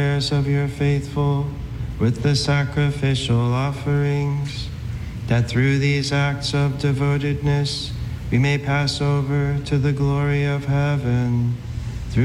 prayers of your faithful with the sacrificial offerings, that through these acts of devotedness we may pass over to the glory of heaven.